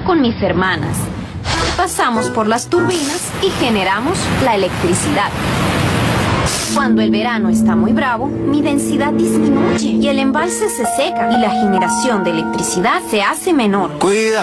con mis hermanas. Pasamos por las turbinas y generamos la electricidad. Cuando el verano está muy bravo, mi densidad disminuye y el embalse se seca y la generación de electricidad se hace menor. Cuida.